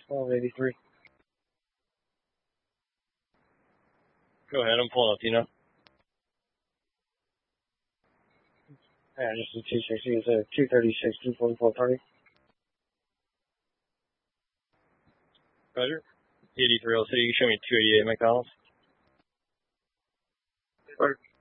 1283. Go ahead, I'm pulling up, you know. Yeah, just a 260 is a 236, 24430. Roger. 8306, you can show me 288 McDonald's. Or